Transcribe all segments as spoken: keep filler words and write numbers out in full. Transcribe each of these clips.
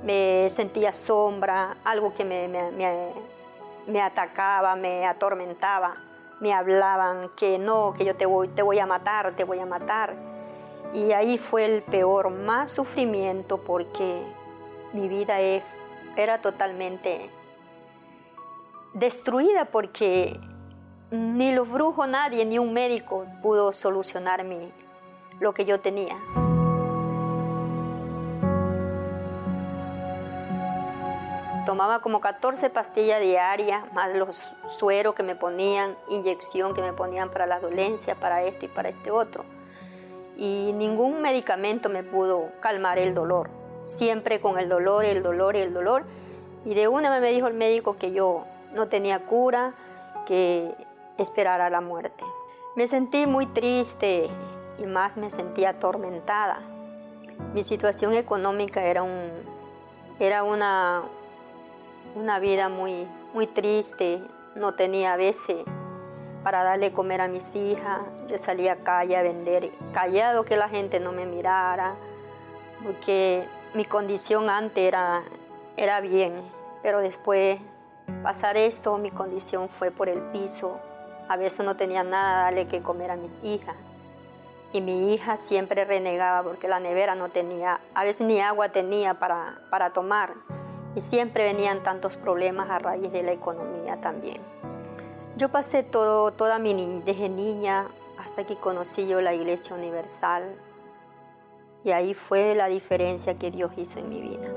me sentía sombra, algo que me, me, me, me atacaba, me atormentaba. Me hablaban que no, que yo te voy, te voy a matar, te voy a matar. Y ahí fue el peor, más sufrimiento, porque mi vida es, era totalmente destruida, porque ni los brujos, nadie, ni un médico pudo solucionar mi, lo que yo tenía. Tomaba como catorce pastillas diarias, más los sueros que me ponían, inyección que me ponían para las dolencias, para esto y para este otro. Y ningún medicamento me pudo calmar el dolor. Siempre con el dolor, el dolor y el dolor. Y de una vez me dijo el médico que yo no tenía cura, que esperara la muerte. Me sentí muy triste y más me sentía atormentada. Mi situación económica era, un, era una... una vida muy, muy triste. No tenía a veces para darle comer a mis hijas. Yo salía a calle a vender, callado, que la gente no me mirara, porque mi condición antes era, era bien, pero después pasar esto, mi condición fue por el piso. A veces no tenía nada darle que comer a mis hijas. Y mi hija siempre renegaba porque la nevera no tenía, a veces ni agua tenía para, para tomar. Y siempre venían tantos problemas a raíz de la economía también. Yo pasé todo, toda mi niñez, desde niña hasta que conocí yo la Iglesia Universal. Y ahí fue la diferencia que Dios hizo en mi vida.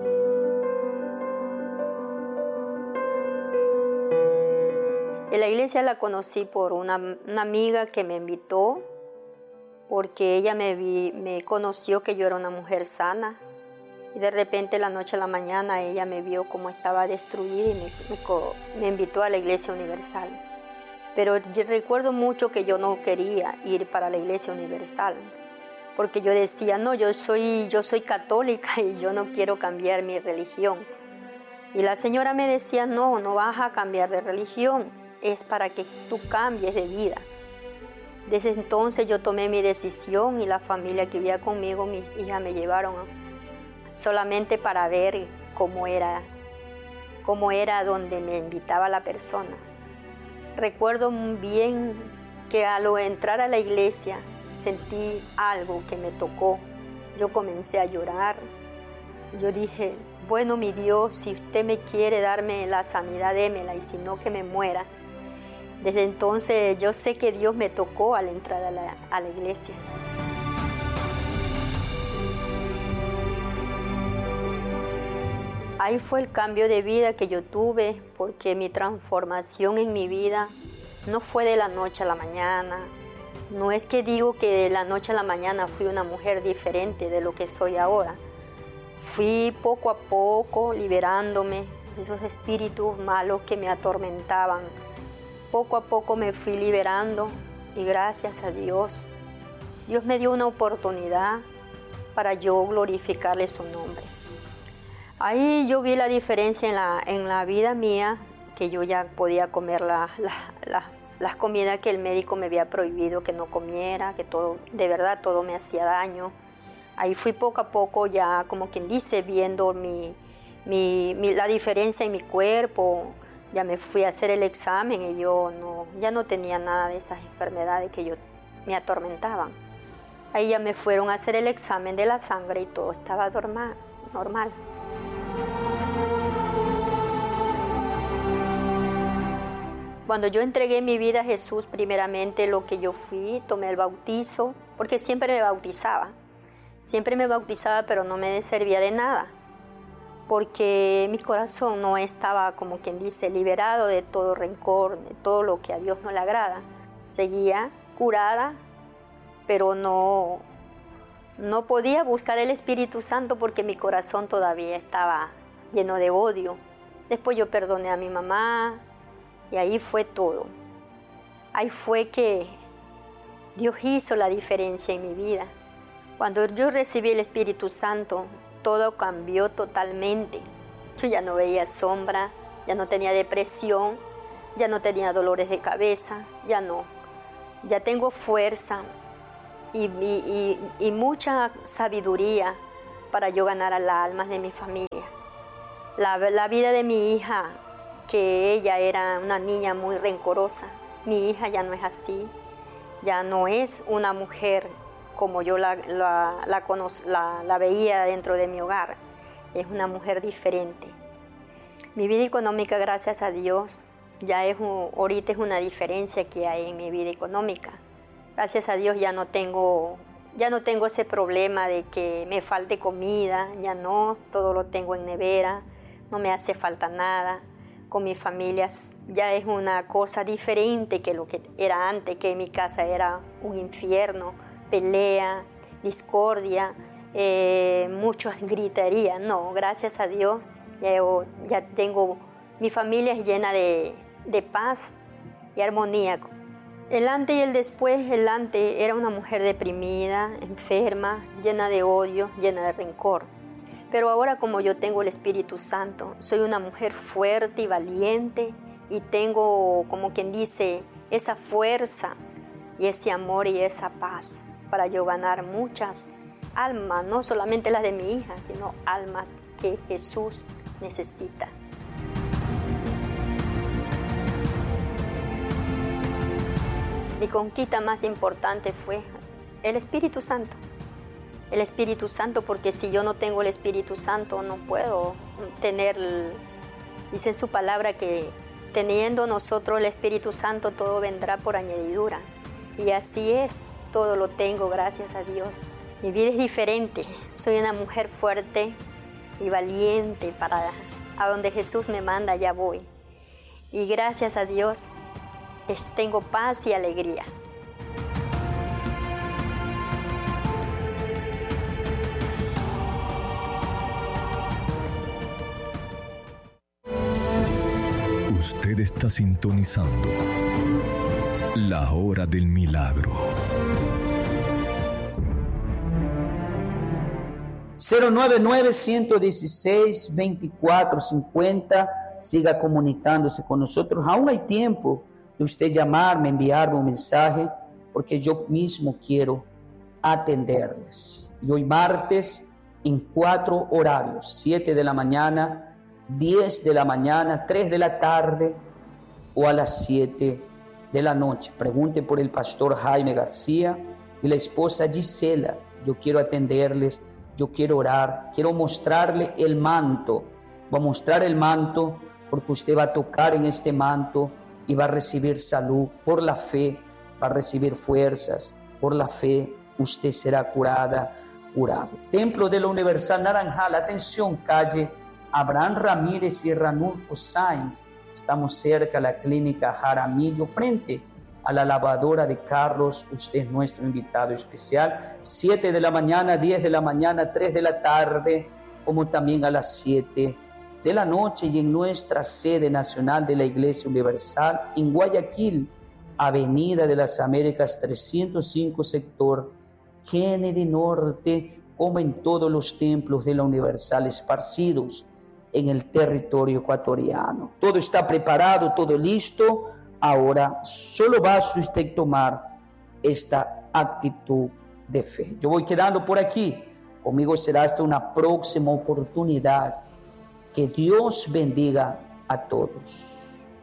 En la iglesia la conocí por una, una amiga que me invitó, porque ella me, vi, me conoció que yo era una mujer sana. Y de repente, la noche a la mañana, ella me vio como estaba destruida y me, me, me invitó a la Iglesia Universal. Pero yo recuerdo mucho que yo no quería ir para la Iglesia Universal, porque yo decía, no, yo soy, yo soy católica y yo no quiero cambiar mi religión. Y la señora me decía, no, no vas a cambiar de religión, es para que tú cambies de vida. Desde entonces yo tomé mi decisión y la familia que vivía conmigo, mis hijas me llevaron a solamente para ver cómo era, cómo era donde me invitaba la persona. Recuerdo muy bien que al entrar a la iglesia sentí algo que me tocó. Yo comencé a llorar. Yo dije, bueno, mi Dios, si usted me quiere darme la sanidad, démela, y si no, que me muera. Desde entonces yo sé que Dios me tocó al entrar a la, a la iglesia. Ahí fue el cambio de vida que yo tuve, porque mi transformación en mi vida no fue de la noche a la mañana. No es que digo que de la noche a la mañana fui una mujer diferente de lo que soy ahora. Fui poco a poco liberándome de esos espíritus malos que me atormentaban. Poco a poco me fui liberando y gracias a Dios, Dios me dio una oportunidad para yo glorificarle su nombre. Ahí yo vi la diferencia en la, en la vida mía, que yo ya podía comer la, la, la, las comidas que el médico me había prohibido que no comiera, que todo, de verdad todo me hacía daño. Ahí fui poco a poco ya, como quien dice, viendo mi, mi, mi, la diferencia en mi cuerpo. Ya me fui a hacer el examen y yo no, ya no tenía nada de esas enfermedades que yo, me atormentaban. Ahí ya me fueron a hacer el examen de la sangre y todo estaba normal. normal. Cuando yo entregué mi vida a Jesús, primeramente lo que yo fui, tomé el bautizo, porque siempre me bautizaba. Siempre me bautizaba, pero no me servía de nada, porque mi corazón no estaba, como quien dice, liberado de todo rencor, de todo lo que a Dios no le agrada. Seguía curada, pero no, no podía buscar el Espíritu Santo porque mi corazón todavía estaba lleno de odio. Después yo perdoné a mi mamá y ahí fue todo. Ahí fue que Dios hizo la diferencia en mi vida. Cuando yo recibí el Espíritu Santo, todo cambió totalmente. Yo ya no veía sombra, ya no tenía depresión, ya no tenía dolores de cabeza, ya no. Ya tengo fuerza y, y, y, y mucha sabiduría para yo ganar a las almas de mi familia. La, la vida de mi hija, que ella era una niña muy rencorosa, mi hija ya no es así, ya no es una mujer como yo la, la, la, cono, la, la veía dentro de mi hogar, es una mujer diferente. Mi vida económica, gracias a Dios, ya es un, ahorita es una diferencia que hay en mi vida económica. Gracias a Dios ya no tengo, ya no tengo ese problema de que me falte comida, ya no, todo lo tengo en nevera, no me hace falta nada. Con mis familias ya es una cosa diferente que lo que era antes, que en mi casa era un infierno, pelea, discordia, eh, muchas griterías. No, gracias a Dios ya, ya tengo, mi familia es llena de, de paz y armonía. El antes y el después, el antes era una mujer deprimida, enferma, llena de odio, llena de rencor. Pero ahora, como yo tengo el Espíritu Santo, soy una mujer fuerte y valiente y tengo, como quien dice, esa fuerza y ese amor y esa paz para yo ganar muchas almas, no solamente las de mi hija, sino almas que Jesús necesita. Mi conquista más importante fue el Espíritu Santo. El Espíritu Santo, porque si yo no tengo el Espíritu Santo no puedo tener, dice en su palabra que teniendo nosotros el Espíritu Santo todo vendrá por añadidura. Y así es, todo lo tengo, gracias a Dios. Mi vida es diferente, soy una mujer fuerte y valiente, para a donde Jesús me manda ya voy. Y gracias a Dios es, tengo paz y alegría. Usted está sintonizando La Hora del Milagro. cero nueve nueve, uno uno seis, veinticuatro cincuenta. Siga comunicándose con nosotros. Aún hay tiempo de usted llamarme, enviarme un mensaje, porque yo mismo quiero atenderles. Y hoy martes, en cuatro horarios: siete de la mañana, diez de la mañana, tres de la tarde o a las siete de la noche. Pregunte por el pastor Jaime García y la esposa Gisela. Yo quiero atenderles, yo quiero orar, quiero mostrarle el manto. Voy a mostrar el manto porque usted va a tocar en este manto y va a recibir salud. Por la fe va a recibir fuerzas. Por la fe usted será curada, curado. Templo de la Universal Naranjal. Atención, calle Abraham Ramírez y Ranulfo Sáenz. Estamos cerca a la clínica Jaramillo, frente a la lavadora de carros. Usted es nuestro invitado especial. siete de la mañana, diez de la mañana, tres de la tarde, como también a las siete de la noche. Y en nuestra sede nacional de la Iglesia Universal, en Guayaquil, Avenida de las Américas trescientos cinco, sector Kennedy Norte, como en todos los templos de la Universal esparcidos en el territorio ecuatoriano. Todo está preparado, todo listo. Ahora solo basta usted tomar esta actitud de fe. Yo voy quedando por aquí. Conmigo será hasta una próxima oportunidad. Que Dios bendiga a todos.